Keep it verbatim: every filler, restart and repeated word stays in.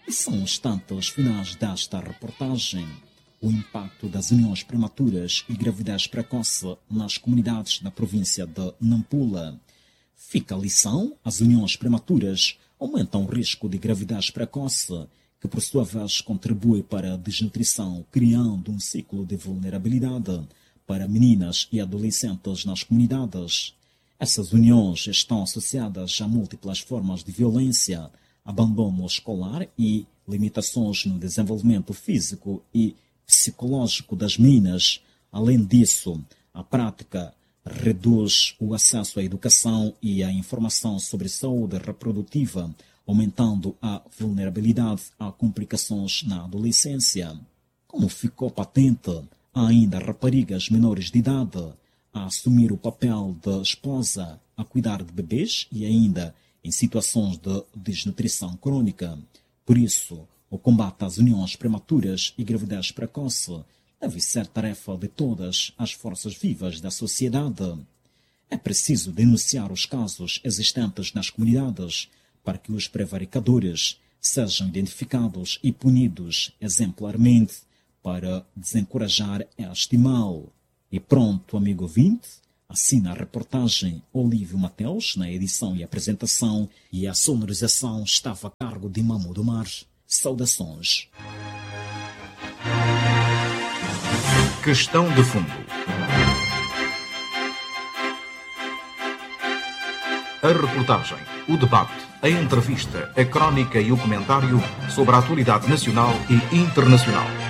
E são os tantos finais desta reportagem. O impacto das uniões prematuras e gravidez precoce nas comunidades da província de Nampula. Fica a lição: as uniões prematuras aumentam o risco de gravidez precoce, que por sua vez contribui para a desnutrição, criando um ciclo de vulnerabilidade para meninas e adolescentes nas comunidades. Essas uniões estão associadas a múltiplas formas de violência, abandono escolar e limitações no desenvolvimento físico e psicológico das meninas. Além disso, a prática reduz o acesso à educação e à informação sobre saúde reprodutiva, aumentando a vulnerabilidade a complicações na adolescência. Como ficou patente, há ainda raparigas menores de idade a assumir o papel de esposa, a cuidar de bebês e ainda em situações de desnutrição crônica. Por isso, o combate às uniões prematuras e gravidez precoce deve ser tarefa de todas as forças vivas da sociedade. É preciso denunciar os casos existentes nas comunidades para que os prevaricadores sejam identificados e punidos exemplarmente para desencorajar este mal. E pronto, amigo ouvinte, assina a reportagem Olívio Mateus na edição e apresentação, e a sonorização estava a cargo de Mamudo Mar. Saudações. Questão de fundo. A reportagem, o debate, a entrevista, a crónica e o comentário sobre a atualidade nacional e internacional.